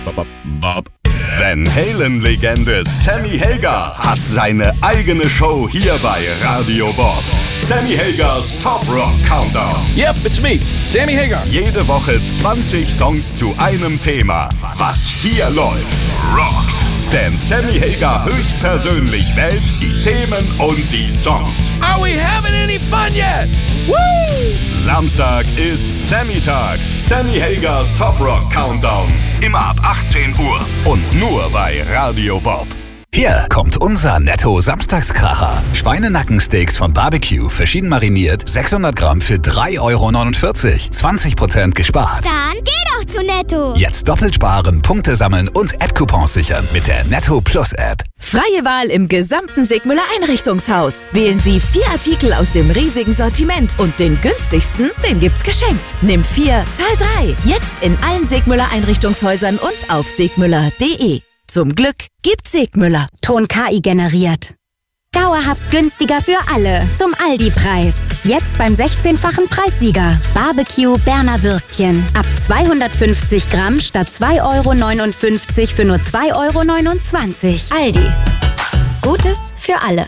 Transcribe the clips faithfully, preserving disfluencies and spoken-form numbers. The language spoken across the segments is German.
Van Halen-Legende Sammy Hagar hat seine eigene Show hier bei Radio Bob. Sammy Hagars Top Rock Countdown. Yep, it's me, Sammy Hagar. Jede Woche zwanzig Songs zu einem Thema. Was hier läuft, rockt. Denn Sammy Hagar höchstpersönlich wählt die Themen und die Songs. Are we having any fun yet? Woo! Samstag ist Sammy-Tag. Sammy Hagars Top Rock Countdown. Immer ab achtzehn Uhr. Und nur bei Radio Bob. Hier kommt unser Netto-Samstagskracher. Schweinenackensteaks von Barbecue, verschieden mariniert, sechshundert Gramm für drei Euro neunundvierzig. zwanzig Prozent gespart. Dann geh doch zu Netto. Jetzt doppelt sparen, Punkte sammeln und App-Coupons sichern mit der Netto Plus App. Freie Wahl im gesamten Sigmüller Einrichtungshaus. Wählen Sie vier Artikel aus dem riesigen Sortiment und den günstigsten, den gibt's geschenkt. Nimm vier, zahl drei. Jetzt in allen Sigmüller Einrichtungshäusern und auf sigmüller punkt de. Zum Glück gibt's Sigmüller. Ton K I generiert. Dauerhaft günstiger für alle. Zum Aldi-Preis. Jetzt beim sechzehnfachen Preissieger. Barbecue Berner Würstchen. Ab zweihundertfünfzig Gramm statt zwei Euro neunundfünfzig für nur zwei Euro neunundzwanzig. Aldi. Gutes für alle.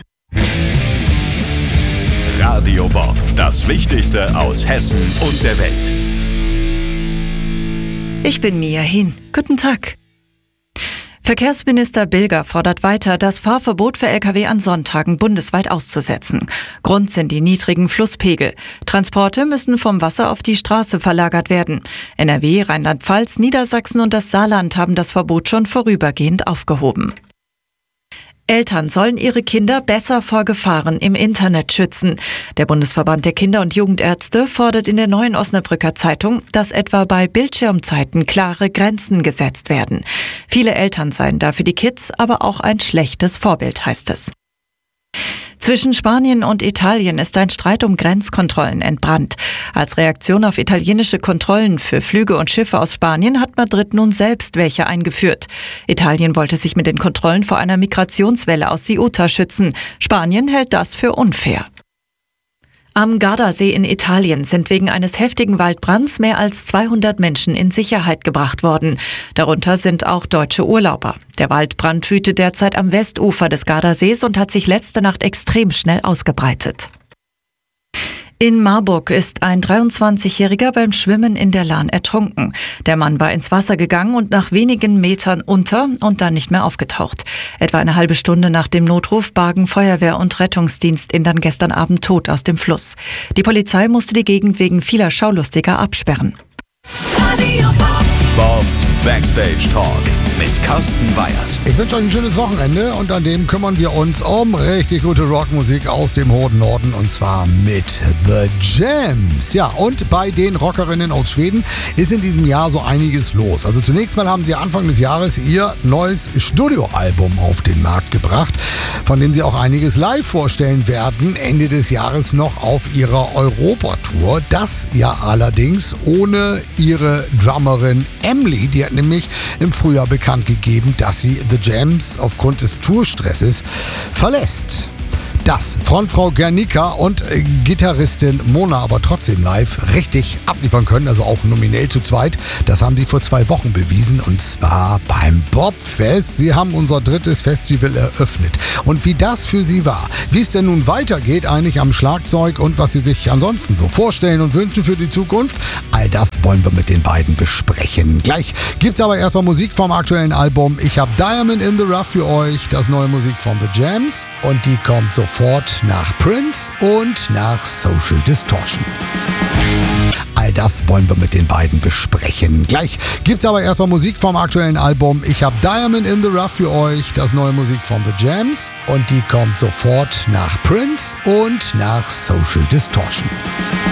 Radio Bob. Das Wichtigste aus Hessen und der Welt. Ich bin Mia Hin. Guten Tag. Verkehrsminister Bilger fordert weiter, das Fahrverbot für L K W an Sonntagen bundesweit auszusetzen. Grund sind die niedrigen Flusspegel. Transporte müssen vom Wasser auf die Straße verlagert werden. N R W, Rheinland-Pfalz, Niedersachsen und das Saarland haben das Verbot schon vorübergehend aufgehoben. Eltern sollen ihre Kinder besser vor Gefahren im Internet schützen. Der Bundesverband der Kinder- und Jugendärzte fordert in der Neuen Osnabrücker Zeitung, dass etwa bei Bildschirmzeiten klare Grenzen gesetzt werden. Viele Eltern seien da für die Kids aber auch ein schlechtes Vorbild, heißt es. Zwischen Spanien und Italien ist ein Streit um Grenzkontrollen entbrannt. Als Reaktion auf italienische Kontrollen für Flüge und Schiffe aus Spanien hat Madrid nun selbst welche eingeführt. Italien wollte sich mit den Kontrollen vor einer Migrationswelle aus Ceuta schützen. Spanien hält das für unfair. Am Gardasee in Italien sind wegen eines heftigen Waldbrands mehr als zweihundert Menschen in Sicherheit gebracht worden. Darunter sind auch deutsche Urlauber. Der Waldbrand wütet derzeit am Westufer des Gardasees und hat sich letzte Nacht extrem schnell ausgebreitet. In Marburg ist ein dreiundzwanzigjähriger beim Schwimmen in der Lahn ertrunken. Der Mann war ins Wasser gegangen und nach wenigen Metern unter und dann nicht mehr aufgetaucht. Etwa eine halbe Stunde nach dem Notruf bargen Feuerwehr und Rettungsdienst ihn dann gestern Abend tot aus dem Fluss. Die Polizei musste die Gegend wegen vieler Schaulustiger absperren. Bobs Backstage Talk mit Carsten Weyers. Ich wünsche euch ein schönes Wochenende und an dem kümmern wir uns um richtig gute Rockmusik aus dem hohen Norden und zwar mit The Jams. Ja, und bei den Rockerinnen aus Schweden ist in diesem Jahr so einiges los. Also zunächst mal haben sie Anfang des Jahres ihr neues Studioalbum auf den Markt gebracht, von dem sie auch einiges live vorstellen werden, Ende des Jahres noch auf ihrer Europatour. Das ja allerdings ohne ihre Drummerin Emily, die hat nämlich im Frühjahr bekannt gegeben, dass sie The Jams aufgrund des Tourstresses verlässt. Dass Frontfrau Gernika und äh, Gitarristin Mona aber trotzdem live richtig abliefern können, also auch nominell zu zweit, das haben sie vor zwei Wochen bewiesen und zwar beim Bobfest. Sie haben unser drittes Festival eröffnet. Und wie das für sie war, wie es denn nun weitergeht eigentlich am Schlagzeug und was sie sich ansonsten so vorstellen und wünschen für die Zukunft, all das wollen wir mit den beiden besprechen. Gleich gibt's aber erstmal Musik vom aktuellen Album. Ich habe Diamond in the Rough für euch, das neue Musik von The Jams und die kommt sofort nach Prince und nach Social Distortion. All das wollen wir mit den beiden besprechen. Gleich gibt's aber erstmal Musik vom aktuellen Album. Ich habe Diamond in the Rough für euch, das neue Musik von The Jams und die kommt sofort nach Prince und nach Social Distortion.